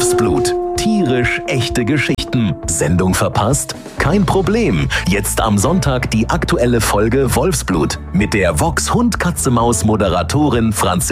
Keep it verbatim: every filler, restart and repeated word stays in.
Wolfsblut. Tierisch echte Geschichten. Sendung verpasst? Kein Problem. Jetzt am Sonntag die aktuelle Folge Wolfsblut mit der Vox Hund Katze Maus Moderatorin Franziska